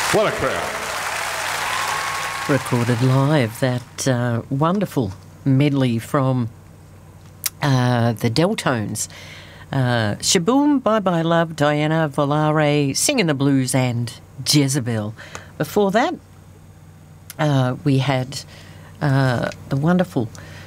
What a crowd. Recorded live, that wonderful medley from the Deltones. Shaboom, Bye Bye Love, Diana, Volare, Singing the Blues and Jezebel. Before that, we had the wonderful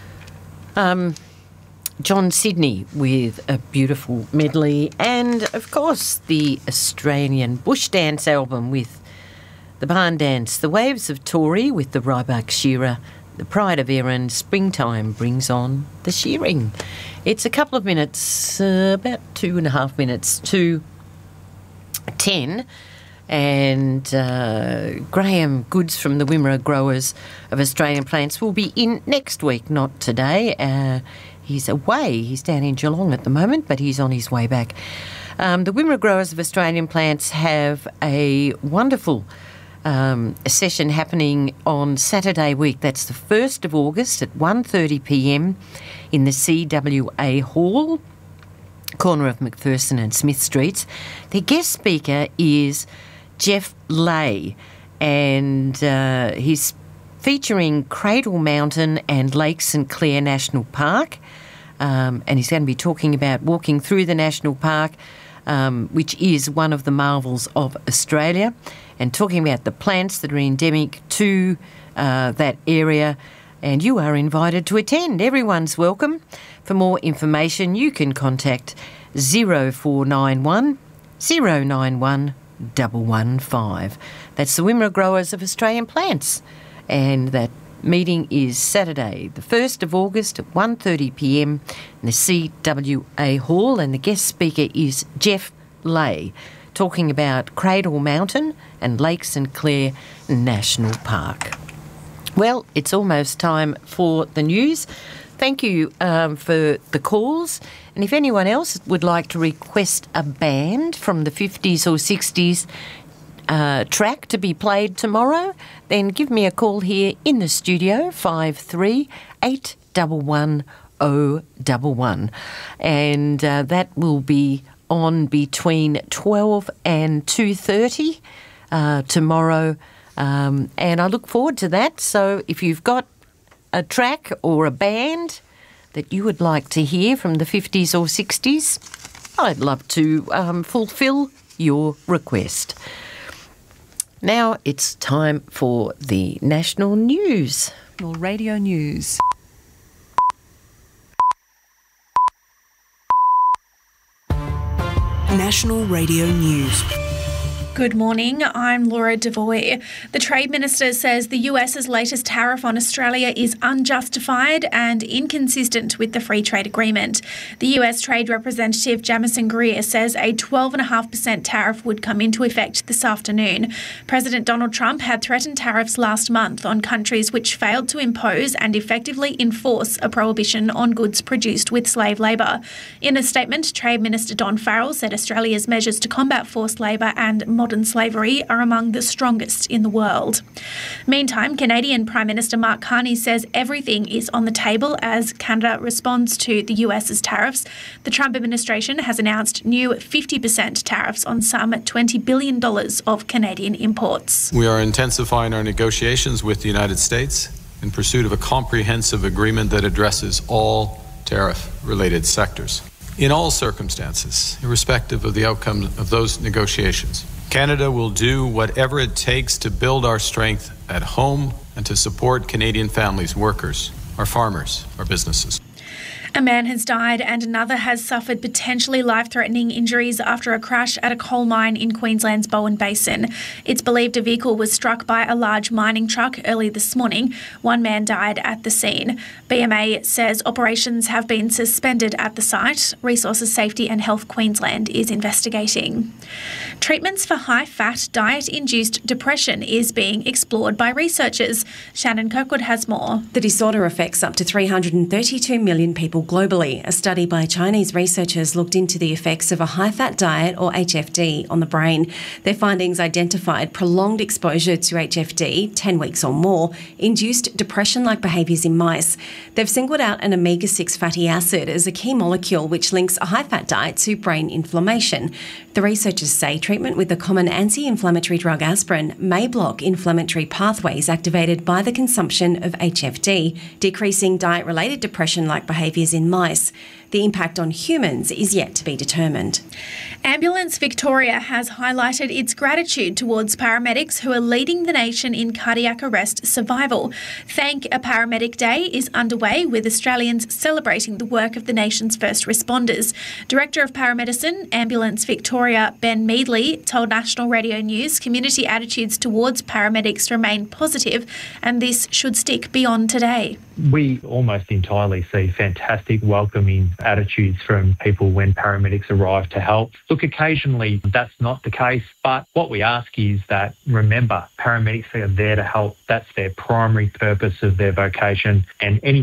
John Sydney with a beautiful medley, and of course the Australian Bush Dance album with the Barn Dance, The Waves of Tory with the Rybuck Shearer, The Pride of Erin, Springtime Brings On the Shearing. It's a couple of minutes, about 2.5 minutes to 10, and Graham Goods from the Wimmera Growers of Australian Plants will be in next week, not today. He's away. He's down in Geelong at the moment, but he's on his way back. The Wimmera Growers of Australian Plants have a wonderful session happening on Saturday week. That's the 1st of August at 1:30pm in the CWA Hall, corner of McPherson and Smith Streets. Their guest speaker is Jeff Lay, and he's featuring Cradle Mountain and Lake St Clair National Park, and he's going to be talking about walking through the national park, which is one of the marvels of Australia, and talking about the plants that are endemic to that area. And you are invited to attend. Everyone's welcome. For more information, you can contact 0491 091 115. That's the Wimmera Growers of Australian Plants. And that meeting is Saturday, the 1st of August at 1:30pm in the CWA Hall, and the guest speaker is Jeff Lay, talking about Cradle Mountain and Lake St Clair National Park. Well, it's almost time for the news. Thank you for the calls. And if anyone else would like to request a band from the 50s or 60s track to be played tomorrow, then give me a call here in the studio, 53-811-011. And that will be on between 12 and 2:30 tomorrow. And I look forward to that. So if you've got a track or a band that you would like to hear from the 50s or 60s, I'd love to fulfil your request. Now it's time for the national news. Your radio news. National Radio News. Good morning, I'm Laura Devoy. The Trade Minister says the US's latest tariff on Australia is unjustified and inconsistent with the Free Trade Agreement. The US Trade Representative Jamison Greer says a 12.5% tariff would come into effect this afternoon. President Donald Trump had threatened tariffs last month on countries which failed to impose and effectively enforce a prohibition on goods produced with slave labour. In a statement, Trade Minister Don Farrell said Australia's measures to combat forced labour and modern slavery are among the strongest in the world. Meantime, Canadian Prime Minister Mark Carney says everything is on the table as Canada responds to the US's tariffs. The Trump administration has announced new 50% tariffs on some $20 billion of Canadian imports. We are intensifying our negotiations with the United States in pursuit of a comprehensive agreement that addresses all tariff-related sectors. In all circumstances, irrespective of the outcome of those negotiations, Canada will do whatever it takes to build our strength at home and to support Canadian families, workers, our farmers, our businesses. A man has died and another has suffered potentially life-threatening injuries after a crash at a coal mine in Queensland's Bowen Basin. It's believed a vehicle was struck by a large mining truck early this morning. One man died at the scene. BMA says operations have been suspended at the site. Resources Safety and Health Queensland is investigating. Treatments for high-fat, diet-induced depression is being explored by researchers. Shannon Kirkwood has more. The disorder affects up to 332 million people globally. A study by Chinese researchers looked into the effects of a high-fat diet, or HFD, on the brain. Their findings identified prolonged exposure to HFD, 10 weeks or more, induced depression-like behaviours in mice. They've singled out an omega-6 fatty acid as a key molecule which links a high-fat diet to brain inflammation. The researchers say treatment treatment with the common anti-inflammatory drug aspirin may block inflammatory pathways activated by the consumption of HFD, decreasing diet-related depression-like behaviours in mice. The impact on humans is yet to be determined. Ambulance Victoria has highlighted its gratitude towards paramedics who are leading the nation in cardiac arrest survival. Thank a Paramedic Day is underway, with Australians celebrating the work of the nation's first responders. Director of Paramedicine, Ambulance Victoria, Ben Meadley, told National Radio News community attitudes towards paramedics remain positive, and this should stick beyond today. We almost entirely see fantastic welcoming attitudes from people when paramedics arrive to help. Look, occasionally that's not the case, but what we ask is that, remember, paramedics are there to help. That's their primary purpose of their vocation, and any